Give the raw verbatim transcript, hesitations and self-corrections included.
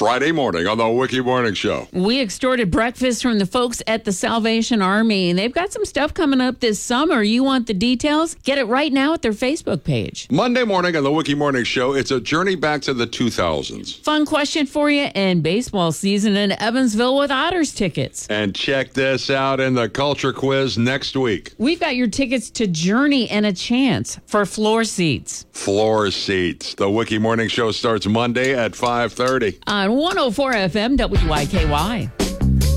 Friday morning on the Wiki Morning Show. We extorted breakfast from the folks at the Salvation Army, and they've got some stuff coming up this summer. You want the details? Get it right now at their Facebook page. Monday morning on the Wiki Morning Show, it's a journey back to the two thousands. Fun question for you, and baseball season in Evansville with Otters tickets. And check this out in the Culture Quiz next week. We've got your tickets to Journey and a chance for floor seats. Floor seats. The Wiki Morning Show starts Monday at five thirty. On one oh four F M W Y K Y.